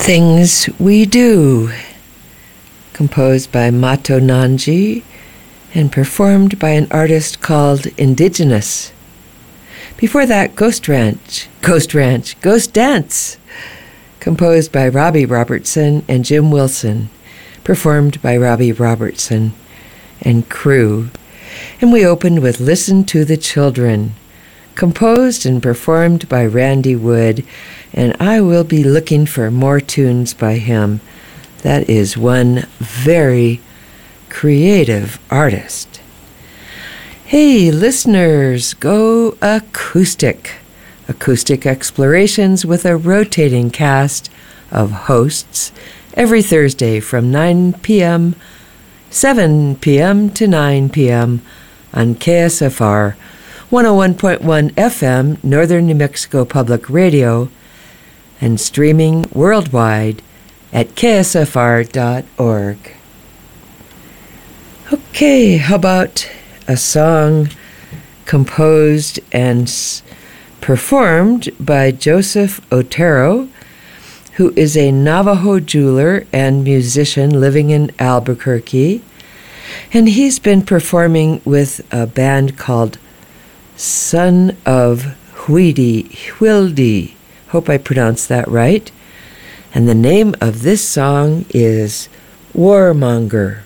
Things We Do, composed by Mato Nanji and performed by an artist called Indigenous. Before that, Ghost Dance, composed by Robbie Robertson and Jim Wilson, performed by Robbie Robertson and crew. And we opened with Listen to the Children, composed and performed by Randy Wood, and I will be looking for more tunes by him. That is one very creative artist. Hey, listeners, go acoustic. Acoustic explorations with a rotating cast of hosts every Thursday from 7 p.m. to 9 p.m. on KSFR 101.1 FM, Northern New Mexico Public Radio, and streaming worldwide at ksfr.org. Okay, how about a song composed and performed by Joseph Otero, who is a Navajo jeweler and musician living in Albuquerque, and he's been performing with a band called Son of Huildi. Hope I pronounced that right. And the name of this song is Warmonger.